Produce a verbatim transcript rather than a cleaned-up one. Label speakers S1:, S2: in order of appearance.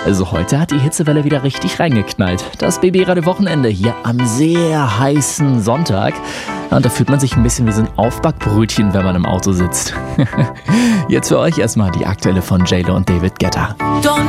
S1: Also heute hat die Hitzewelle wieder richtig reingeknallt. Das B B-Radio-Wochenende hier am sehr heißen Sonntag. Und da fühlt man sich ein bisschen wie so ein Aufbackbrötchen, wenn man im Auto sitzt. Jetzt für euch erstmal die aktuelle von J-Lo und David Guetta.